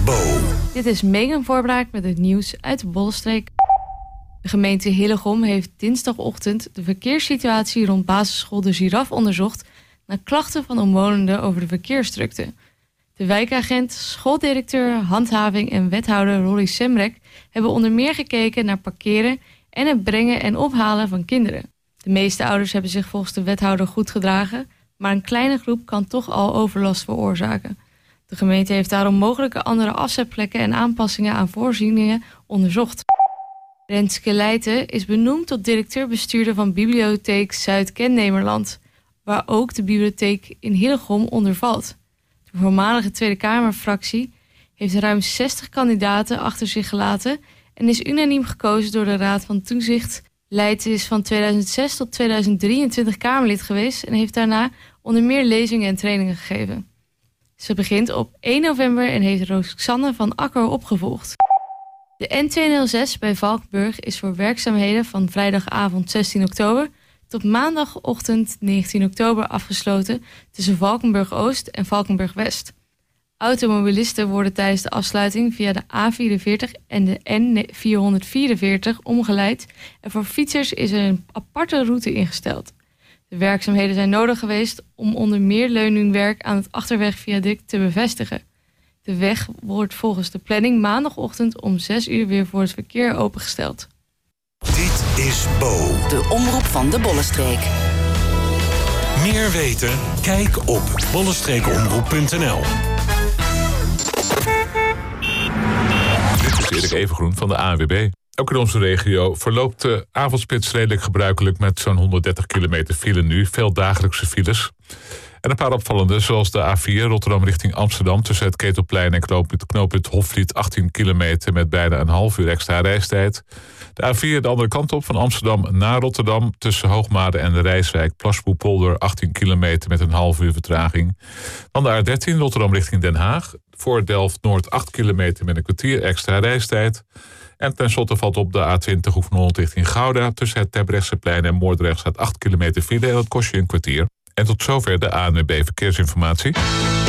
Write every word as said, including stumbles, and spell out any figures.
Bo. Dit is Megan Voorbraak met het nieuws uit de Bollenstreek. De gemeente Hillegom heeft dinsdagochtend de verkeerssituatie rond basisschool De Giraf onderzocht naar klachten van omwonenden over de verkeersdrukte. De wijkagent, schooldirecteur, handhaving en wethouder Rolly Semrek hebben onder meer gekeken naar parkeren en het brengen en ophalen van kinderen. De meeste ouders hebben zich volgens de wethouder goed gedragen, maar een kleine groep kan toch al overlast veroorzaken. De gemeente heeft daarom mogelijke andere afzetplekken en aanpassingen aan voorzieningen onderzocht. Renske Leijten is benoemd tot directeur-bestuurder van Bibliotheek Zuid-Kennemerland, waar ook de bibliotheek in Hillegom onder valt. De voormalige Tweede Kamerfractie heeft ruim zestig kandidaten achter zich gelaten en is unaniem gekozen door de Raad van Toezicht. Leijten is van tweeduizend zes tot tweeduizend drieëntwintig Kamerlid geweest en heeft daarna onder meer lezingen en trainingen gegeven. Ze begint op één november en heeft Roxanne van Akker opgevolgd. De N tweehonderdzes bij Valkenburg is voor werkzaamheden van vrijdagavond zestien oktober tot maandagochtend negentien oktober afgesloten tussen Valkenburg-Oost en Valkenburg-West. Automobilisten worden tijdens de afsluiting via de A vierenveertig en de N vierhonderdvierenveertig omgeleid en voor fietsers is er een aparte route ingesteld. De werkzaamheden zijn nodig geweest om onder meer leuningwerk aan het achterwegviaduct te bevestigen. De weg wordt volgens de planning maandagochtend om zes uur weer voor het verkeer opengesteld. Dit is Bo. De omroep van de Bollenstreek. Meer weten? Kijk op bollenstreekomroep punt n l. Dit is Erik Evengroen van de A N W B. Ook in onze regio verloopt de avondspits redelijk gebruikelijk met zo'n honderddertig kilometer file nu. Veel dagelijkse files. En een paar opvallende, zoals de A vier Rotterdam richting Amsterdam tussen het Ketelplein en knooppunt, knooppunt Hofvliet achttien kilometer met bijna een half uur extra reistijd. De A vier de andere kant op van Amsterdam naar Rotterdam tussen Hoogmade en de Rijswijk Plasboepolder achttien kilometer met een half uur vertraging. Dan de A dertien Rotterdam richting Den Haag voor Delft-Noord acht kilometer met een kwartier extra reistijd. En tenslotte valt op de A twintig Hoek van Holland richting Gouda tussen het Terbrechtseplein en Moordrecht staat acht kilometer file en dat kost je een kwartier. En tot zover de A N W B Verkeersinformatie.